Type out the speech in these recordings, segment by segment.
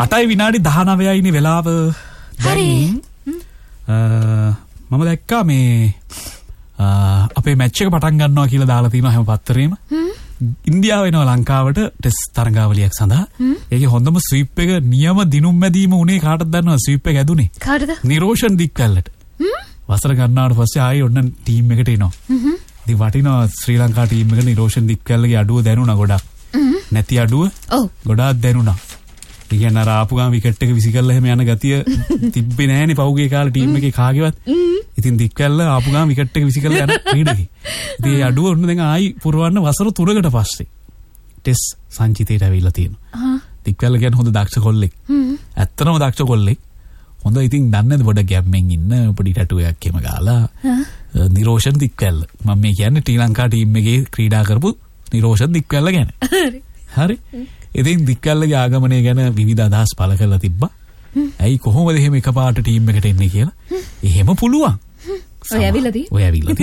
8යි විනාඩි 19යිනේ වෙලාව. හරි. මම දැක්කා මේ අපේ මැච් එක පටන් ගන්නවා කියලා දාලා තියෙනවා හැම පත්තරේම. ඉන්දියාව එනවා ලංකාවට ටෙස්ට් තරඟාවලියක් සඳහා. ඒකේ හොඳම ස්වීප් එක නියම දිනුම් මැදීම උනේ කාටද දන්නවද? ස්වීප් එක ඇදුනේ. කාටද? නිරෝෂන් දික්කල්ලට. වසර ගන්නාට පස්සේ ආයෙ ඔන්න ටීම් එකට එනවා. ඉතින් වටිනවා ශ්‍රී ලංකා ටීම් එකට නිරෝෂන් දික්කල්ගේ අඩුව දැනුණා ගොඩක්. නැති අඩුව ගොඩාක් දැනුණා. ඒ කියන්නේ අර ආපු ගාම විකට් එක විසි කරලා එහෙම යන ගතිය තිබ්බේ නැහනේ පහුගිය කාලේ ටීම් එකේ කාගේවත්. ඉතින් දික්කල්ල ආපු ගාම විකට් එක විසි කරලා යන ක්‍රීඩකේ. ඉතින් ඒ අඩුව ඔන්න දැන් ආයි පුරවන්න වසර 3කට පස්සේ ටෙස්ට් සංචිතයට ඇවිල්ලා තියෙනවා. දික්කල්ල කියන්නේ හොඳ දක්ෂ කොල්ලෙක්. ඇත්තටම දක්ෂ කොල්ලෙක්. හොඳ ඉතින් දන්නේ නැද පොඩ ගැම්මෙන් ඉන්න පොඩි ටැටු එකක් එම ගාලා නිරෝෂන් දික්කල්ල. මම මේ කියන්නේ ශ්‍රී ලංකා ටීම් එකේ ක්‍රීඩා කරපු නිරෝෂන් දික්කල්ල ගැන. හරි. ඉතින් දික්කල්ලගේ ආගමනය ගැන විවිධ අදහස් පළ කරලා තිබ්බා. ඇයි කොහොමද එහෙම එකපාරට ටීම් එකට එන්නේ කියලා. එහෙම පුළුවන්. ඔය ඇවිල්ලාද?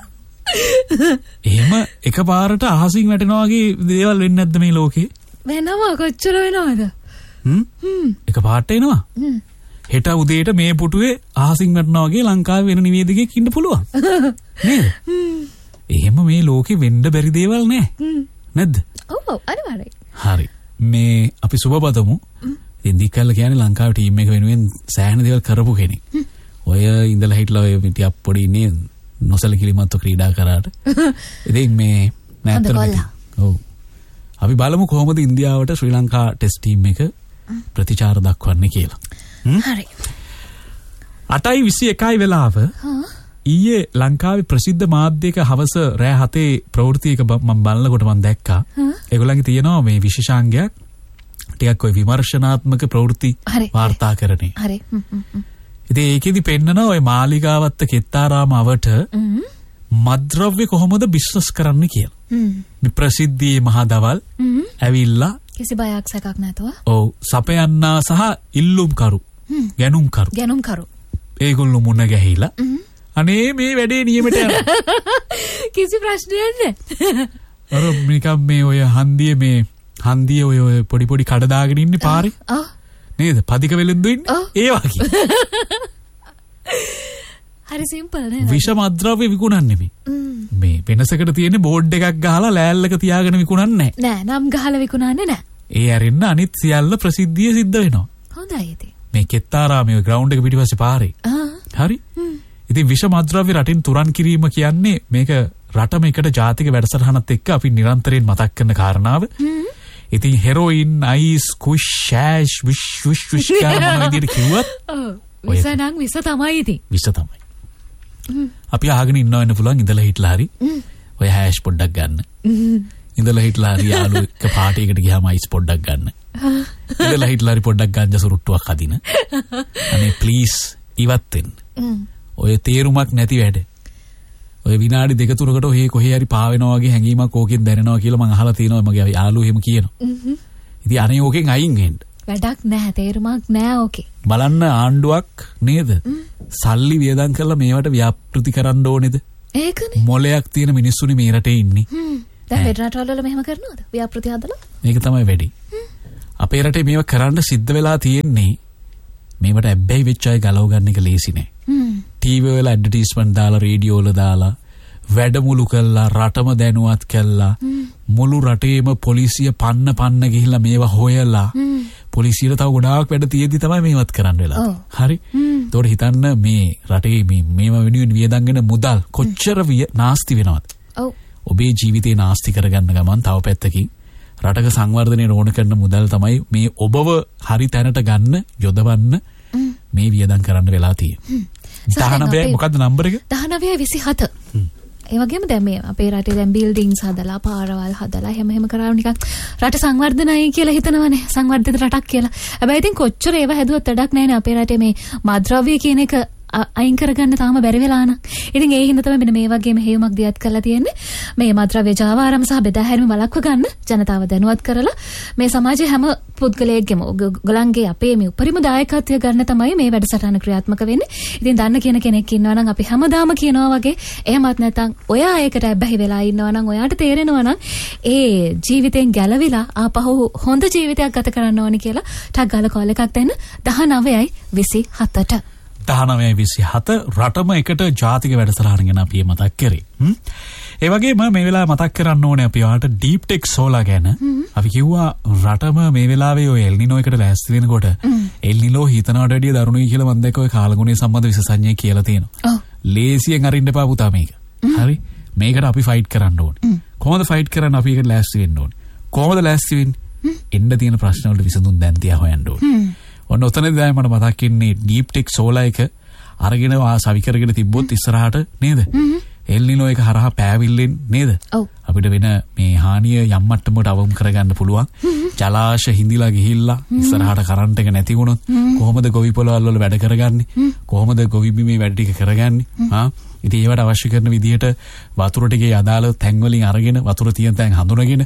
එහෙම එකපාරට අහසින් වැටෙනවා වගේ දේවල් වෙන්නේ නැද්ද මේ ලෝකේ? වෙනවා කොච්චර වෙනවද? එකපාරට එනවා. හෙට උදේට මේ පුටුවේ අහසින් වැටෙනවා වගේ ලංකාවේ වෙන නිවේදකයෙක් ඉන්න පුළුවන්. නේද? එහෙම මේ ලෝකේ වෙන්න බැරි දේවල් නැහැ. නැද්ද? ඔව් අනිවාර්යයි. හරි. මේ අපි සුබපතමු. ඉතින් දික්කල්ල කියන්නේ ලංකාවේ ටීම් එක වෙනුවෙන් සෑහෙන දේවල් කරපු කෙනෙක්. ඔය ඉඳලා හිටලා ඔය පිටියක් පොඩි ඉන්නේ නොසලකිලිමත්ව ක්‍රීඩා කරාට. ඉතින් මේ නැත්තර ඔව්. අපි බලමු කොහොමද ඉන්දියාවට ශ්‍රී ලංකා ටෙස්ට් ටීම් එක ප්‍රතිචාර දක්වන්නේ කියලා. හරි. 8:21යි වෙලාව. ඊයේ ලංකාවේ ප්‍රසිද්ධ මාධ්‍යයක හවස රෑ 7 ප්‍රවෘත්තියක මම බලනකොට මම දැක්කා. ඒගොල්ලන්ගේ තියෙනවා මේ විශේෂාංගයක් ටිකක් ඔය විමර්ශනාත්මක ප්‍රවෘත්ති වාර්තාකරණේ. හරි. ඉතින් ඒකෙදි පෙන්නනවා ඔය මාලිගාවත්ත කෙත්තාරාම අවට මද්ද්‍රව්‍ය කොහොමද බිස්නස් කරන්න කියලා. මේ ප්‍රසිද්ධියේ මහා දවල් ඇවිල්ලා කිසි බයක් සැකක් නැතුව. ඔව් සපයන්නා සහ ඉල්ලුම් කරු. ගැනුම් කරු. ඒගොල්ලෝ මුණ ගැහිලා අනේ මේ වැඩේ නියමට යනවා. කිසි ප්‍රශ්නයක් නැහැ. අර නිකම් මේ ඔය හන්දියේ ඔය පොඩි කඩ දාගෙන ඉන්නේ පාරේ. නේද? පදික වෙලෙන්දු ඉන්නේ. ඒ වගේ. හරි සිම්පල් නේද? විෂ මද්ද්‍රව්‍ය විකුණන්නේ මේ වෙනසකට තියෙන බෝඩ් එකක් ගහලා ලෑල්ලක තියාගෙන විකුණන්නේ නැහැ. නම් ගහලා විකුණන්නේ නැහැ. ඒ ඇරෙන්න අනිත් සියල්ල ප්‍රසිද්ධිය සිද්ධ වෙනවා. හොඳයි ඉතින්. මේ කෙත්තාරාමේ ග්‍රවුන්ඩ් එක පිටිපස්සේ පාරේ. හරි. ඉතින් විෂ මද්ද්‍රව්‍ය රටින් තුරන් කිරීම කියන්නේ මේක රටම එකට ජාතික වැඩසටහනත් එක්ක අපි නිරන්තරයෙන් මතක් කරන කාරණාව. ඉතින් හෙරොයින්, අයිස්, කුෂ්, ෂෑෂ්, විෂ් කියලා මොන විදිහට කිව්වත් විස නම් විස තමයි ඉතින්. විස තමයි. අපි අහගෙන ඉන්නවා වෙන පුළුවන් ඉඳලා හිටලා හරි. ඔය හැෂ් පොඩ්ඩක් ගන්න. ඉඳලා හිටලා හරි යාළුවෝ එක පාටියකට ගියාම අයිස් පොඩ්ඩක් ගන්න. ඉඳලා හිටලා හරි පොඩ්ඩක් ගංජා සුරුට්ටුවක් අදින. අනේ ප්ලීස් ඉවත් වෙන්න. ඔය තේරුමක් නැති වැඩ. ඔය විනාඩි 2-3කට ඔහේ කොහේ හරි පාවෙනවා වගේ හැඟීමක් ඕකෙන් දැනෙනවා කියලා මම අහලා තියෙනවා මගේ යාළුවෝ එහෙම කියනවා. ඉතින් අනේ ඕකෙන් අයින් වෙන්න. වැඩක් නැහැ තේරුමක් නැහැ ඕකේ. බලන්න ආණ්ඩුවක් නේද? සල්ලි වියදම් කරලා මේවට ව්‍යාපෘති කරන්න ඕනේද? ඒකනේ. මොලයක් තියෙන මිනිස්සුනේ මේ රටේ ඉන්නේ. දැන් වෙන රටවල මෙහෙම කරනවද? ව්‍යාපෘති හදලා? මේක තමයි වැඩි. අපේ රටේ මේව කරන්න සිද්ධ වෙලා තියෙන්නේ මේවට ඇබ්බැහි වෙච්ච අය ගලව ගන්න එක ලේසි නෑ. ටීවී වල ඇඩ්වර්ටයිස්මන්ට් දාලා රේඩියෝ වල දාලා වැඩමුළු කළා රටම දැනුවත් කළා මුළු රටේම පොලිසිය පන්න ගිහිල්ලා මේවා හොයලා පොලිසියට තව ගොඩාක් වැඩ තියෙද්දි තමයි මේවත් කරන්න වෙලා. හරි. ඒතකොට හිතන්න මේ රටේ මේවා වෙනුවෙන් වියදම් වෙන මුදල් කොච්චර නාස්ති වෙනවද? ඔව්. ඔබේ ජීවිතේ නාස්ති කරගන්න ගමන් තව පැත්තකින් රටක සංවර්ධනයේ ඕන කරන මුදල් තමයි මේ ඔබව හරි තැනට ගන්න යොදවන්න මේ වියදම් කරන්න වෙලා තියෙන්නේ. 19 මොකද්ද නම්බර එක? 1927. ඒ වගේම දැන් මේ අපේ රටේ දැන් බිල්ඩින්ග්ස් හදලා පාරවල් හදලා හැම කරාම නිකන් රට සංවර්ධනයි කියලා හිතනවනේ සංවර්ධිත රටක් කියලා. හැබැයි ඉතින් කොච්චර ඒව හැදුවත් වැඩක් නැහැ නේ අපේ රටේ මේ මද්ද්‍රව්‍ය කියන එක අයින් කරගන්න තාම බැරි වෙලා නම්. ඉතින් ඒ හින්දා තමයි මෙන්න මේ වගේ මෙහෙයුමක් දියත් කරලා තියෙන්නේ. මේ මත්ද්‍රව්‍ය ජාවාරම සහ බෙදා හැරීම වළක්ව ගන්න ජනතාව දැනුවත් කරලා මේ සමාජයේ හැම පුද්ගලයෙක්ගේම ගොල්ලන්ගේ අපේ මේ උපරිම දායකත්වය ගන්න තමයි මේ වැඩසටහන ක්‍රියාත්මක වෙන්නේ. ඉතින් දන්න කියන කෙනෙක් ඉන්නවා නම් අපි හැමදාම කියනවා වගේ එහෙමත් නැත්නම් ඔයා ඒකට ඇබ්බැහි වෙලා ඉන්නවා නම් ඔයාට තේරෙනවා නම් ඒ ජීවිතෙන් ගැලවිලා ආපහු හොඳ ජීවිතයක් ගත කරන්න ඕනි කියලා ටක් ගාලා කෝල් එකක් දෙන්න 19:27ට 19:27 රටම එකට ජාතික වැඩසටහන ගැන අපි මතක් කරේ. ඒ වගේම මේ වෙලාවේ මතක් කරන්න ඕනේ අපි ඔයාලට ඩීප් ටෙක් සෝලා ගැන. අපි කිව්වා රටම මේ වෙලාවේ ඔය එල් නිනෝ එකට ලෑස්ති වෙනකොට එල් නිනෝ හිතනවට වැඩිය දරුණුයි කියලා මම දැක්ක ඔය කාලගුණය සම්බන්ධ විශේෂඥයෙක් කියලා තියෙනවා. ලේසියෙන් අරින්න එපා පුතා මේක. හරි? මේකට අපි ෆයිට් කරන්න ඕනේ. කොහොමද ෆයිට් කරන්න අපි ඒකට ලෑස්ති වෙන්න ඕනේ. කොහොමද ලෑස්ති වෙන්නේ? එන්න තියෙන ප්‍රශ්න වලට විසඳුම් දැන් තියා හොයන්න ඕනේ. ඔන්න ඔතනදී දැන් මට මතක් වෙන්නේ ඩීප් ටෙක් සෝලා එක අරගෙන සවි කරගෙන තිබ්බොත් ඉස්සරහට නේද? එල් නිනෝ එක හරහා පෑවිල්ලෙන් නේද? අපිට වෙන මේ හානිය යම් මට්ටමකට අවම කරගන්න පුළුවන්. ජලාශ හිඳිලා ගිහිල්ලා ඉස්සරහට කරන්ට් එක නැති වුණොත් කොහොමද ගොවි පොළවල් වල වැඩ කරගන්නේ? කොහොමද ගොවි බිමේ වැඩ ටික කරගන්නේ? ඉතින් ඒවට අවශ්‍ය කරන විදිහට වතුර ටිකේ අදාළ තැන් වලින් අරගෙන වතුර තියෙන තැන් හඳුනගෙන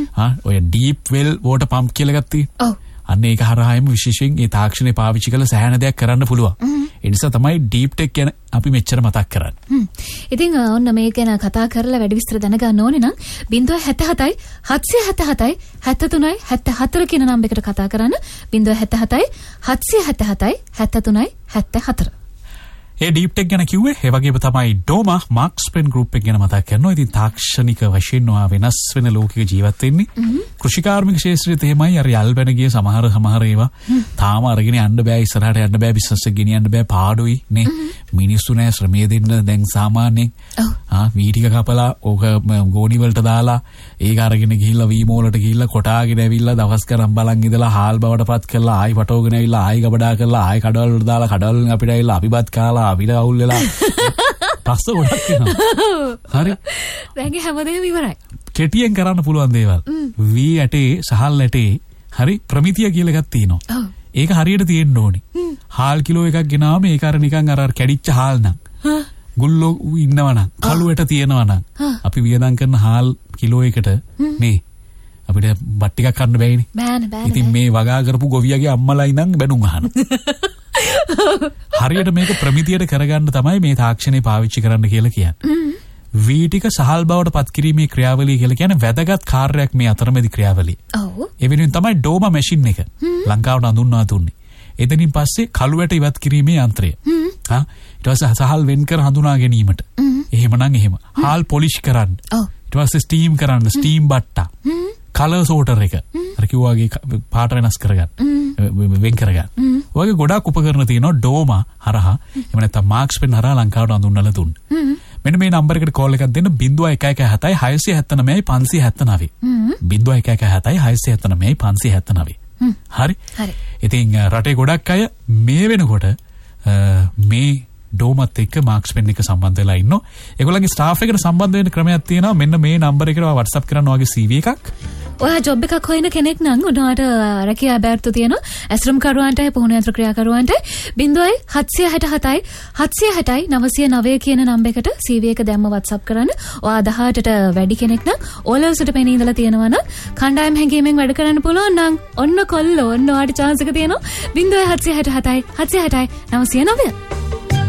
ඔය ඩීප් වෙල් වෝටර් පම්ප් කියලා එකක් තියෙනවා. අන්න ඒක හරහාම විශේෂයෙන් ඒ තාක්ෂණය පාවිච්චි කරලා සෑහෙන දෙයක් කරන්න පුළුවන්. ඒ නිසා තමයි ඩීප් ටෙක් ගැන අපි මෙච්චර මතක් කරන්නේ. ඉතින් ඔන්න මේක ගැන කතා කරලා වැඩි විස්තර දැනගන්න ඕනේ නම් 077යි 777යි 73යි 74 කියන නම්බරයකට කතා කරන්න. 077යි 777යි 73යි 74. ඒ ඩීප් ටෙක් ගැන කිව්වේ ඒ වගේම තමයි ඩෝමා මාක්ස් පෙන් ගෲප් එක ගැන මතක් කරනවා. ඉතින් තාක්ෂණික වශයෙන් වෙනස් වෙන ලෝකයක ජීවත් වෙන්නේ. කෘෂිකාර්මික ක්ෂේත්‍රයේ තේමයි අර යල්බැන ගිය සමහර ඒවා තාම අරගෙන යන්න බෑ, ඉස්සරහට යන්න බෑ, බිස්නස් එක ගෙනියන්න බෑ, පාඩුයි නේ. මිනිස්සු නෑ ශ්‍රමය දෙන්න දැන් සාමාන්‍යයෙන් වී ටික කපලා ඕක ගෝණි වලට දාලා ඒක අරගෙන ගිහිල්ලා වී මෝලට ගිහිල්ලා කොටාගෙන ඇවිල්ලා දවස් ගණන් බලන් ඉඳලා හාල් බවට පත් කරලා ආයි වටෝගෙන ඇවිල්ලා ආයි ගබඩා කරලා ආයි කඩවල වලට දාලා කඩවල වලින් අපිට ඇවිල්ලා අපිපත් කාලා අපිට අවුල් වෙලා ප්‍රශ්න ගොඩක් එනවා. හරි. දැන් හැමදේම ඉවරයි. කෙටියෙන් කරන්න පුළුවන් දේවල්. වී ඇටේ සහල් ඇටේ හරි ප්‍රමිතිය කියලා එකක් තියෙනවා. ඒක හරියට තියෙන්න ඕනේ. හාල් කිලෝ එකක් ගෙනාවම ඒක අර නිකන් අර කැඩිච්ච හාල් නම්. ගුල්ලෝ ඉන්නවා නම් කළු ඇට තියෙනවා නම් අපි වියදම් කරන හාල් කිලෝ එකට මේ අපිට බත් ටිකක් කන්න බෑනේ. බෑනේ. ඉතින් මේ වගා කරපු ගොවියගේ අම්මලා ඉඳන් බැනුම් අහන. හරියට මේක ප්‍රමිතියට කරගන්න තමයි මේ තාක්ෂණය පාවිච්චි කරන්න කියලා කියන්නේ. වී ටික සහල් බවට පත් කිරීමේ ක්‍රියාවලිය කියලා කියන්නේ වැදගත් කාර්යයක් මේ අතරමැදි ක්‍රියාවලිය. ඔව්. ඒ වෙනුවෙන් තමයි ඩෝමා මැෂින් එක ලංකාවට හඳුන්වා දුන්නේ. එතනින් පස්සේ කළු ඇට ඉවත් කිරීමේ යන්ත්‍රය. ඊට පස්සේ සහල් වෙන් කර හඳුනා ගැනීමට. එහෙමනම් එහෙම. හාල් පොලිෂ් කරන්න. ඔව්. ඊට පස්සේ ස්ටීම් කරන්න ස්ටීම් බට්ටා. කලර් සෝටර් එක. අර කිව්වාගේ පාට වෙනස් කරගන්න. වෙන් කරගන්න. ඔයගේ ගොඩාක් උපකරණ තියෙනවා ඩෝමා හරහා. එහෙම නැත්නම් මාක්ස් පෙන් හරහා ලංකාවට හඳුන්වලා දුන්නා. මෙන්න මේ නම්බර් එකට කෝල් එකක් දෙන්න 0117 679 579. 0117 679 579. හරි. ඉතින් රටේ ගොඩක් අය මේ වෙනකොට මේ ඩෝමත් එක්ක මාක්ස් පෙන් එක සම්බන්ධ වෙලා ඉන්නවා. ඒගොල්ලන්ගේ ස්ටාෆ් එකට සම්බන්ධ වෙන්න ක්‍රමයක් තියෙනවා. මෙන්න මේ නම්බර එකට WhatsApp කරන්න ඔයගේ CV එකක්. ඔයා ජොබ් එකක් හොයන කෙනෙක් නම් උනාට රැකියා බෑර්තු තියෙනවා. ඇස්රම් කරුවන්ටයි පුහුණු යන්ත්‍ර ක්‍රියාකරුවන්ටයි 0767යි 760යි 909 කියන නම්බර එකට CV එක දැම්ම WhatsApp කරන්න. ඔයා 18ට වැඩි කෙනෙක් නම් O-levels වලට පෙනී ඉඳලා තියෙනවා නම් කණ්ඩායම් හැංගීමෙන් වැඩ කරන්න පුළුවන් නම් ඔන්න කොල්ලෝ ඔන්න ඔයාට chance එක තියෙනවා. 0767යි 760යි 909